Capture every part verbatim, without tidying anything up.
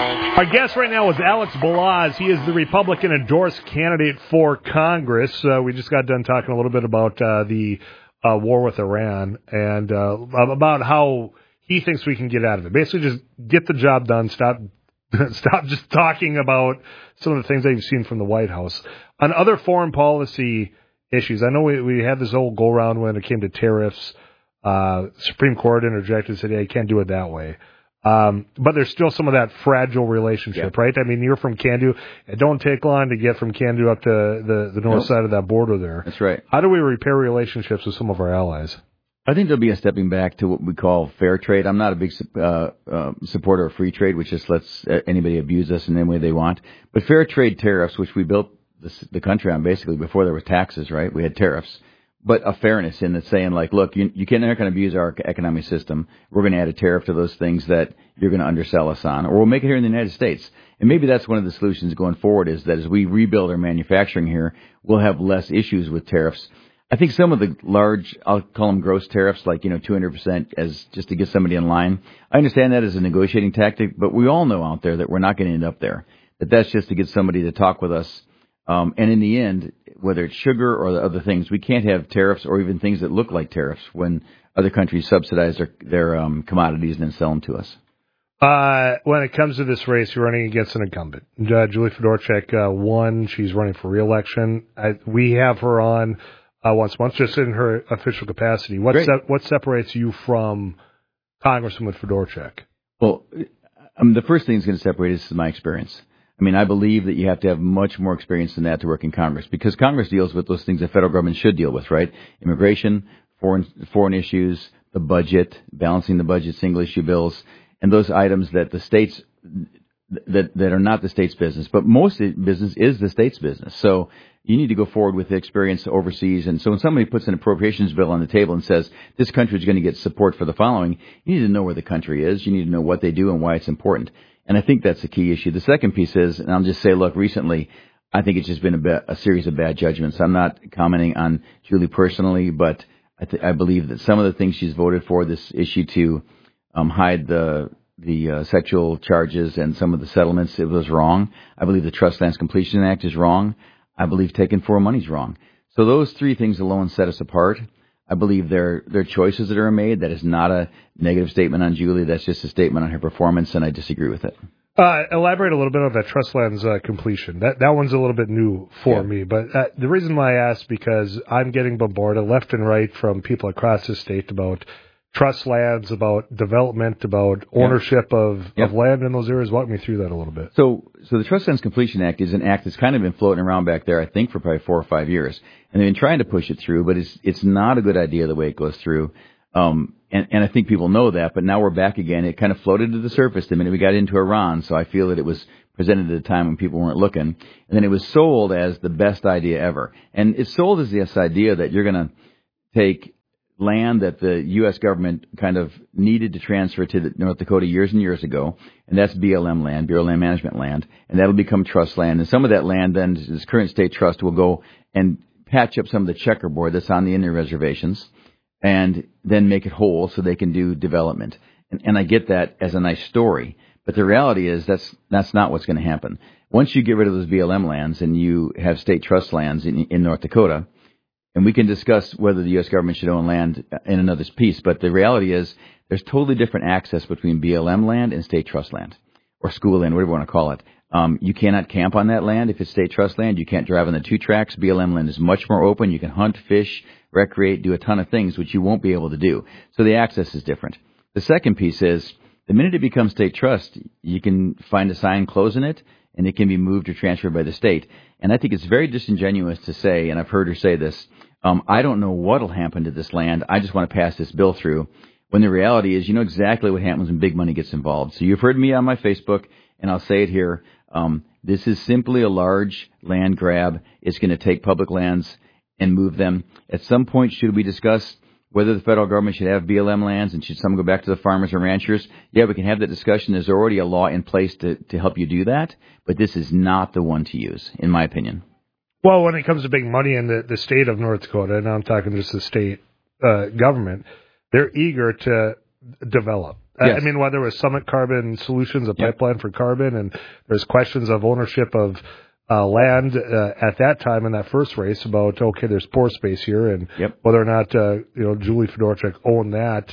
Our guest right now is Alex Balazs. He is the Republican-endorsed candidate for Congress. Uh, we just got done talking a little bit about uh, the uh, war with Iran and uh, about how he thinks we can get out of it. Basically, just get the job done. Stop, stop just talking about some of the things that you've seen from the White House. On other foreign policy issues, I know we, we had this whole go-around when it came to tariffs. Uh, Supreme Court interjected and said, yeah, you can't do it that way. Um, but there's still some of that fragile relationship, yeah. right? I mean, you're from Candu. It don't take long to get from Candu up to the, the north nope. side of that border there. That's right. How do we repair relationships with some of our allies? I think there'll be a stepping back to what we call fair trade. I'm not a big uh, uh, supporter of free trade, which just lets anybody abuse us in any way they want. But fair trade tariffs, which we built this, the country on basically before there were taxes, right? We had tariffs. But a fairness in that saying, like, look, you, you can't, you're not going to abuse our economic system. We're going to add a tariff to those things that you're going to undersell us on, or we'll make it here in the United States. And maybe that's one of the solutions going forward is that as we rebuild our manufacturing here, we'll have less issues with tariffs. I think some of the large, I'll call them gross tariffs, like, you know, two hundred percent as just to get somebody in line. I understand that as a negotiating tactic, but we all know out there that we're not going to end up there. That that's just to get somebody to talk with us. Um, and in the end, whether it's sugar or the other things, we can't have tariffs or even things that look like tariffs when other countries subsidize their, their um, commodities and then sell them to us. Uh, when it comes to this race, you're running against an incumbent. Uh, Julie Fedorchak uh, won. She's running for re-election. I, we have her on uh, once a month, just in her official capacity. What, se- what separates you from Congresswoman Fedorchak? Well, um, the first thing that's going to separate us is my experience. I mean, I believe that you have to have much more experience than that to work in Congress, because Congress deals with those things the federal government should deal with, right? Immigration, foreign foreign issues, the budget, balancing the budget, single issue bills, and those items that the states that that are not the state's business. But most business is the state's business. So you need to go forward with the experience overseas. And so when somebody puts an appropriations bill on the table and says this country is going to get support for the following, you need to know where the country is. You need to know what they do and why it's important. And I think that's the key issue. The second piece is, and I'll just say, look, recently, I think it's just been a, ba- a series of bad judgments. I'm not commenting on Julie personally, but I, th- I believe that some of the things she's voted for, this issue to um, hide the the uh, sexual charges and some of the settlements, it was wrong. I believe the Trust Lands Completion Act is wrong. I believe taking foreign money is wrong. So those three things alone set us apart. I believe there there are choices that are made. That is not a negative statement on Julie. That's just a statement on her performance, and I disagree with it. Uh, elaborate a little bit on that trust lands uh, completion. That that one's a little bit new for yeah. me, but uh, the reason why I asked because I'm getting bombarded left and right from people across the state about trust lands, about development, about ownership yep. of, yep. of land in those areas. Walk me through that a little bit. So, so the Trust Lands Completion Act is an act that's kind of been floating around back there, I think, for probably four or five years. And they've been trying to push it through, but it's it's not a good idea the way it goes through. Um, and, and I think people know that, but now we're back again. It kind of floated to the surface the minute we got into Iran, so I feel that it was presented at a time when people weren't looking. And then it was sold as the best idea ever. And it's sold as this idea that you're going to take land that the U S government kind of needed to transfer to the North Dakota years and years ago, and that's B L M land, Bureau of Land Management land, and that'll become trust land. And some of that land then, this current state trust will go and patch up some of the checkerboard that's on the Indian reservations and then make it whole so they can do development. And, and I get that as a nice story, but the reality is that's that's not what's going to happen. Once you get rid of those B L M lands and you have state trust lands in, in North Dakota, and we can discuss whether the U S government should own land in another piece, but the reality is there's totally different access between B L M land and state trust land, or school land, whatever you want to call it. Um, you cannot camp on that land if it's state trust land. You can't drive on the two tracks. B L M land is much more open. You can hunt, fish, recreate, do a ton of things, which you won't be able to do. So the access is different. The second piece is the minute it becomes state trust, you can find a sign closing it, and it can be moved or transferred by the state. And I think it's very disingenuous to say, and I've heard her say this, um, I don't know what will happen to this land. I just want to pass this bill through. When the reality is, you know exactly what happens when big money gets involved. So you've heard me on my Facebook, and I'll say it here. Um, this is simply a large land grab. It's going to take public lands and move them. At some point, should we discuss whether the federal government should have B L M lands and should some go back to the farmers and ranchers? Yeah, we can have that discussion. There's already a law in place to, to help you do that, but this is not the one to use, in my opinion. Well, when it comes to big money in the, the state of North Dakota, and I'm talking just the state uh, government, they're eager to develop. Yes. I mean, whether it was Summit Carbon Solutions, a Yep. pipeline for carbon, and there's questions of ownership of uh, land uh, at that time in that first race about, okay, there's pore space here, and Yep. whether or not, uh, you know, Julie Fedorchak owned that.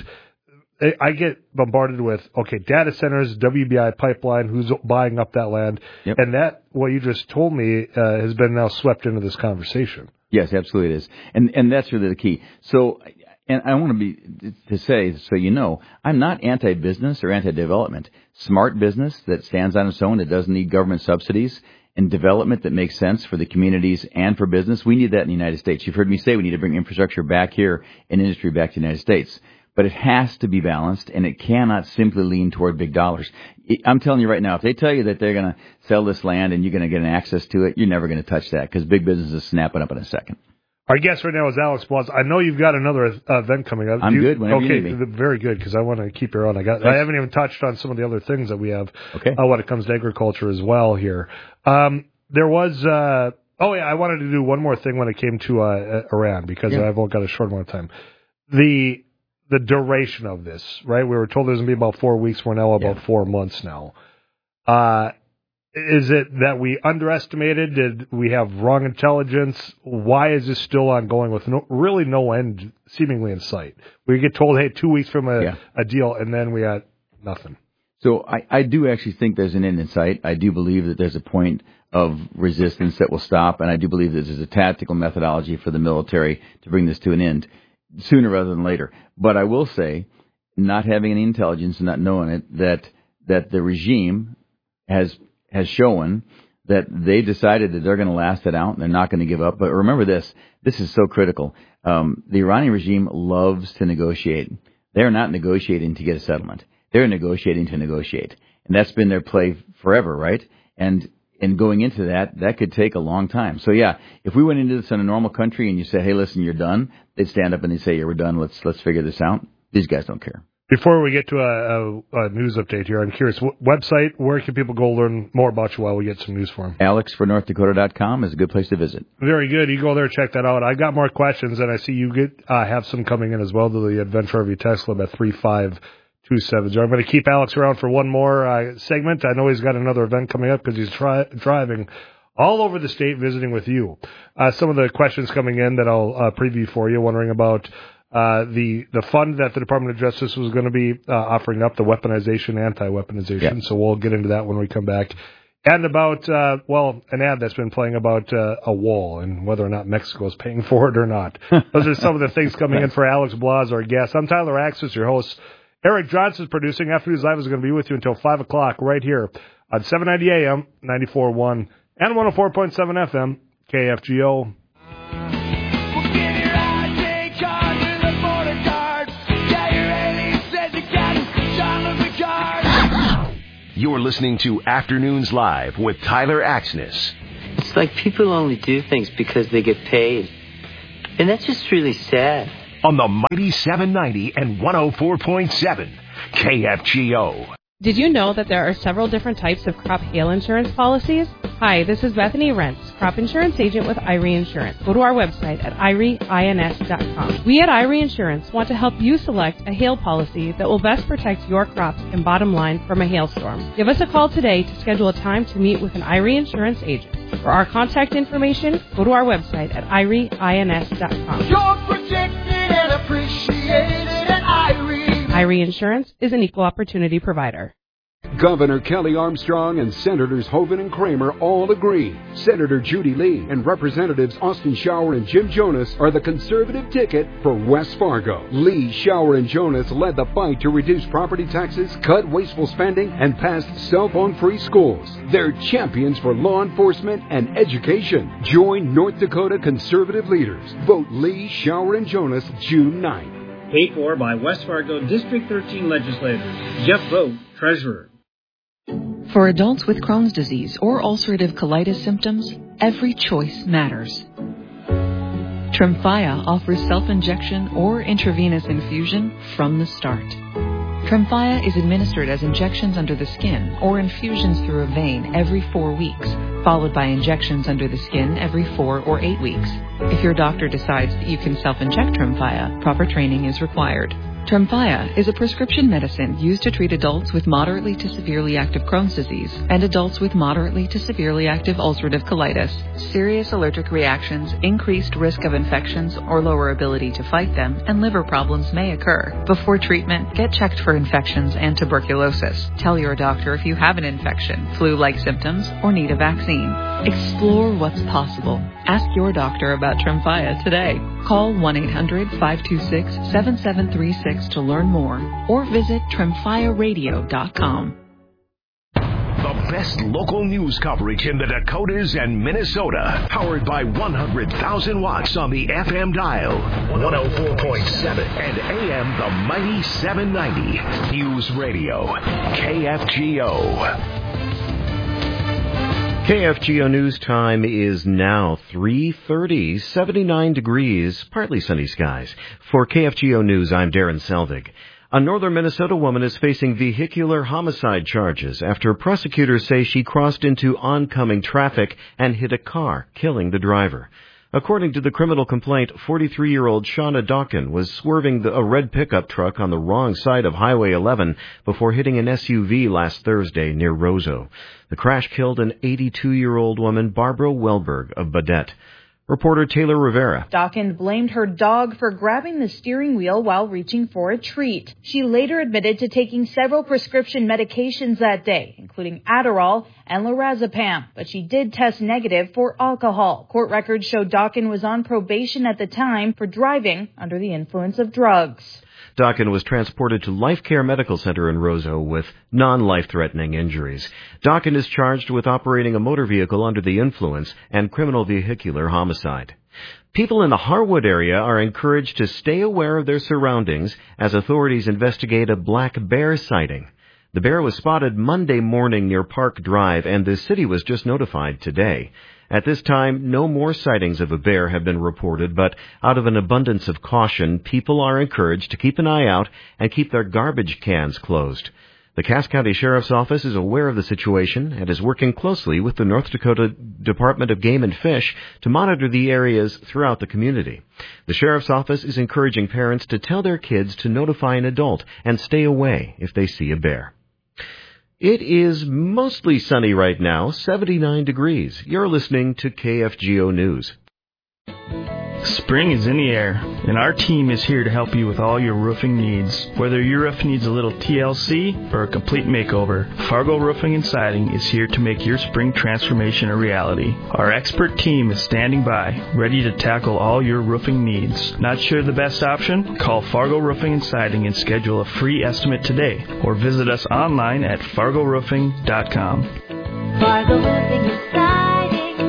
I I get bombarded with, okay, data centers, W B I pipeline, who's buying up that land, Yep. and that, what you just told me, uh, has been now swept into this conversation. Yes, absolutely it is. And and that's really the key. So, and I want to be to say, so you know, I'm not anti-business or anti-development. Smart business that stands on its own, that doesn't need government subsidies, and development that makes sense for the communities and for business. We need that in the United States. You've heard me say we need to bring infrastructure back here and industry back to the United States. But it has to be balanced, and it cannot simply lean toward big dollars. I'm telling you right now, if they tell you that they're going to sell this land and you're going to get an access to it, you're never going to touch that because big business is snapping up in a second. Our guest right now is Alex Blas. I know you've got another uh, event coming up. I'm you, good whenever okay, you need me. Very good, because I want to keep you on. I got. I haven't even touched on some of the other things that we have Okay. uh, when it comes to agriculture as well here. Um, there was. Uh, oh yeah, I wanted to do one more thing when it came to uh, Iran because Yeah. I've only got a short amount of time. The the duration of this, right? We were told it was going to be about four weeks. We're now about Yeah. four months now. Uh, is it that we underestimated? Did we have wrong intelligence? Why is this still ongoing with no, really no end seemingly in sight? We get told, hey, two weeks from a, Yeah. a deal, and then we got nothing. So I, I do actually think there's an end in sight. I do believe that there's a point of resistance that will stop, and I do believe that there's a tactical methodology for the military to bring this to an end sooner rather than later. But I will say, not having any intelligence and not knowing it, that that the regime has has shown that they decided that they're going to last it out and they're not going to give up. But remember this, this is so critical. Um, the Iranian regime loves to negotiate. They're not negotiating to get a settlement. They're negotiating to negotiate. And that's been their play forever, right? And and going into that, that could take a long time. So yeah, if we went into this in a normal country and you say, hey, listen, you're done, they'd stand up and they'd say, yeah, we're done. Let's let's figure this out. These guys don't care. Before we get to a, a, a news update here, I'm curious, what website, where can people go learn more about you while we get some news for them? Alex for North Dakota dot com is a good place to visit. Very good. You go there, check that out. I got more questions, and I see you get uh, have some coming in as well to the Adventure R V Text Club at three five two seven zero. I'm going to keep Alex around for one more uh, segment. I know he's got another event coming up because he's tri- driving all over the state visiting with you. Uh, some of the questions coming in that I'll uh, preview for you, wondering about uh, the the fund that the Department of Justice was going to be uh, offering up, the weaponization, anti-weaponization. Yeah. So we'll get into that when we come back. And about, uh, well, an ad that's been playing about uh, a wall and whether or not Mexico is paying for it or not. Those are some of the things coming in for Alex Blas, our guest. I'm Tyler Axis, your host. Eric Johnson's producing. After News Live is going to be with you until five o'clock right here on seven ninety A M, ninety-four point one, and one oh four point seven F M, K F G O. You're listening to Afternoons Live with Tyler Axness. It's like people only do things because they get paid. And that's just really sad. On the mighty seven ninety and one oh four point seven K F G O. Did you know that there are several different types of crop hail insurance policies? Hi, this is Bethany Rentz, crop insurance agent with Irie Insurance. Go to our website at irie ins dot com. We at Irie Insurance want to help you select a hail policy that will best protect your crops and bottom line from a hailstorm. Give us a call today to schedule a time to meet with an Irie Insurance agent. For our contact information, go to our website at irie ins dot com. You're protected and appreciated at Irie. Irie Insurance is an equal opportunity provider. Governor Kelly Armstrong and Senators Hoeven and Kramer all agree. Senator Judy Lee and Representatives Austin Shower and Jim Jonas are the conservative ticket for West Fargo. Lee, Shower, and Jonas led the fight to reduce property taxes, cut wasteful spending, and pass cell phone-free schools. They're champions for law enforcement and education. Join North Dakota conservative leaders. Vote Lee, Shower, and Jonas June ninth. Paid for by West Fargo District thirteen legislators. Jeff Vogt, Treasurer. For adults with Crohn's disease or ulcerative colitis symptoms, every choice matters. Tremfya offers self-injection or intravenous infusion from the start. Tremfya is administered as injections under the skin or infusions through a vein every four weeks, followed by injections under the skin every four or eight weeks. If your doctor decides that you can self-inject Tremfya, proper training is required. Tremfya is a prescription medicine used to treat adults with moderately to severely active Crohn's disease and adults with moderately to severely active ulcerative colitis. Serious allergic reactions, increased risk of infections or lower ability to fight them, and liver problems may occur. Before treatment, get checked for infections and tuberculosis. Tell your doctor if you have an infection, flu-like symptoms, or need a vaccine. Explore what's possible. Ask your doctor about Tremfya today. Call one eight hundred, five two six, seven seven three six to learn more or visit tremfya radio dot com. The best local news coverage in the Dakotas and Minnesota. Powered by one hundred thousand watts on the F M dial. one oh four point seven and A M the mighty seven ninety. News Radio. K F G O. K F G O News time is now three thirty, seventy-nine degrees, partly sunny skies. For K F G O News, I'm Darren Selvig. A northern Minnesota woman is facing vehicular homicide charges after prosecutors say she crossed into oncoming traffic and hit a car, killing the driver. According to the criminal complaint, forty-three-year-old Shauna Dawkin was swerving the, a red pickup truck on the wrong side of Highway eleven before hitting an S U V last Thursday near Roseau. The crash killed an eighty-two-year-old woman, Barbara Welberg of Baudette. Reporter Taylor Rivera. Dawkins blamed her dog for grabbing the steering wheel while reaching for a treat. She later admitted to taking several prescription medications that day, including Adderall and lorazepam, but she did test negative for alcohol. Court records show Dawkins was on probation at the time for driving under the influence of drugs. Dawkins was transported to Life Care Medical Center in Roseau with non-life-threatening injuries. Dawkins is charged with operating a motor vehicle under the influence and criminal vehicular homicide. People in the Harwood area are encouraged to stay aware of their surroundings as authorities investigate a black bear sighting. The bear was spotted Monday morning near Park Drive, and the city was just notified today. At this time, no more sightings of a bear have been reported, but out of an abundance of caution, people are encouraged to keep an eye out and keep their garbage cans closed. The Cass County Sheriff's Office is aware of the situation and is working closely with the North Dakota Department of Game and Fish to monitor the areas throughout the community. The Sheriff's Office is encouraging parents to tell their kids to notify an adult and stay away if they see a bear. It is mostly sunny right now, seventy-nine degrees. You're listening to K F G O News. Spring is in the air, and our team is here to help you with all your roofing needs. Whether your roof needs a little T L C or a complete makeover, Fargo Roofing and Siding is here to make your spring transformation a reality. Our expert team is standing by, ready to tackle all your roofing needs. Not sure the best option? Call Fargo Roofing and Siding and schedule a free estimate today, or visit us online at fargo roofing dot com. Fargo Roofing and Siding.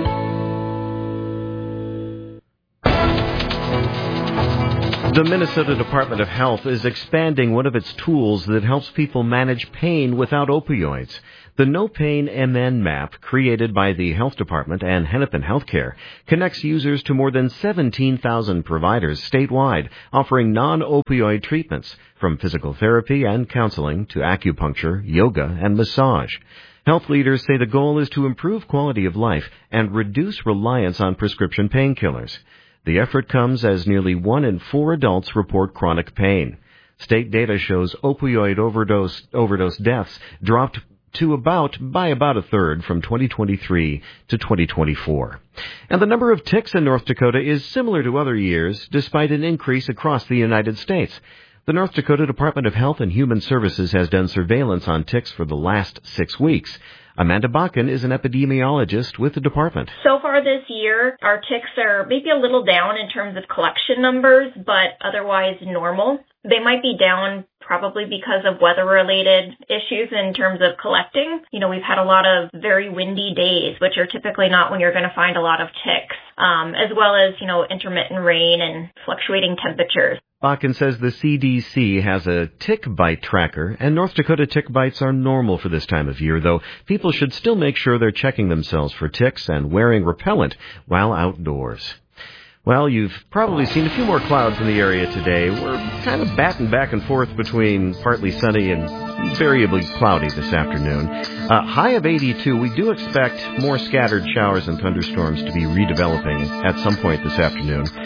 The Minnesota Department of Health is expanding one of its tools that helps people manage pain without opioids. The No Pain M N map, created by the Health Department and Hennepin Healthcare, connects users to more than seventeen thousand providers statewide, offering non-opioid treatments, from physical therapy and counseling to acupuncture, yoga, and massage. Health leaders say the goal is to improve quality of life and reduce reliance on prescription painkillers. The effort comes as nearly one in four adults report chronic pain. State data shows opioid overdose overdose deaths dropped to about by about a third from twenty twenty-three to twenty twenty-four. And the number of ticks in North Dakota is similar to other years, despite an increase across the United States. The North Dakota Department of Health and Human Services has done surveillance on ticks for the last six weeks. Amanda Bakken is an epidemiologist with the department. So far this year, our ticks are maybe a little down in terms of collection numbers, but otherwise normal. They might be down probably because of weather-related issues in terms of collecting. You know, we've had a lot of very windy days, which are typically not when you're going to find a lot of ticks, um, as well as, you know, intermittent rain and fluctuating temperatures. Bakken says the C D C has a tick bite tracker, and North Dakota tick bites are normal for this time of year, though people should still make sure they're checking themselves for ticks and wearing repellent while outdoors. Well, you've probably seen a few more clouds in the area today. We're kind of batting back and forth between partly sunny and variably cloudy this afternoon. Uh, high of eighty-two, we do expect more scattered showers and thunderstorms to be redeveloping at some point this afternoon.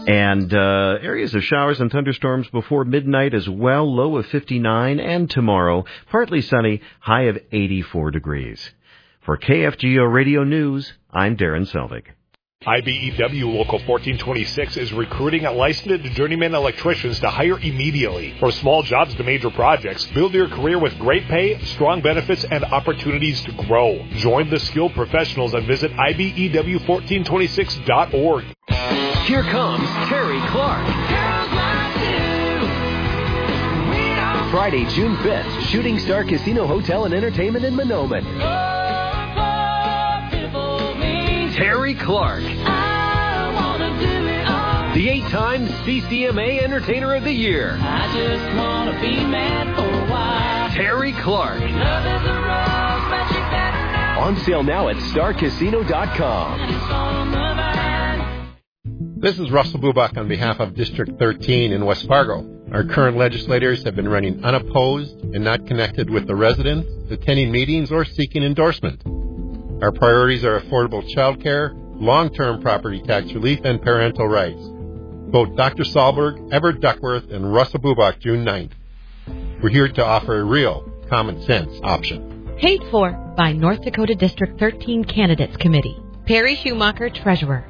And uh, areas of showers and thunderstorms before midnight as well, low of fifty-nine. And tomorrow, partly sunny, high of eighty-four degrees. For K F G O Radio News, I'm Darren Selvig. I B E W Local fourteen twenty-six is recruiting licensed journeyman electricians to hire immediately. From small jobs to major projects, build your career with great pay, strong benefits, and opportunities to grow. Join the skilled professionals and visit I B E W fourteen twenty-six dot org. Here comes Terry Clark. Friday, June fifth, Shooting Star Casino Hotel and Entertainment in Monoman. Terry Clark, the eight-time C C M A Entertainer of the Year. I just want to be mad for a while. Terry Clark. On sale now at star casino dot com. This is Russell Bubach on behalf of District thirteen in West Fargo. Our current legislators have been running unopposed and not connected with the residents, attending meetings, or seeking endorsement. Our priorities are affordable child care, long-term property tax relief, and parental rights. Vote Doctor Sahlberg, Everett Duckworth, and Russell Bubach June ninth. We're here to offer a real common sense option. Paid for by North Dakota District thirteen Candidates Committee. Perry Schumacher, Treasurer.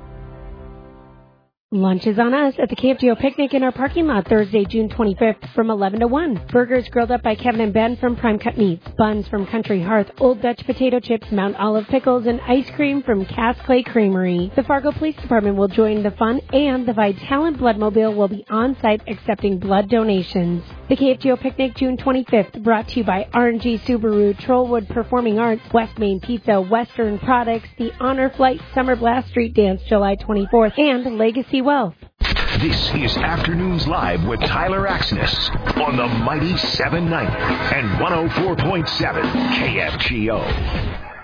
Lunch is on us at the K F G O Picnic in our parking lot Thursday, June twenty-fifth from eleven to one. Burgers grilled up by Kevin and Ben from Prime Cut Meats. Buns from Country Hearth. Old Dutch potato chips, Mount Olive pickles, and ice cream from Cass Clay Creamery. The Fargo Police Department will join the fun, and the Vitalant Bloodmobile will be on site accepting blood donations. The K F G O Picnic, June twenty-fifth, brought to you by R and G Subaru, Trollwood Performing Arts, West Main Pizza, Western Products, the Honor Flight Summer Blast Street Dance July twenty-fourth, and Legacy Wealth. This is Afternoons Live with Tyler Axness on the mighty seven ninety and one oh four point seven K F G O.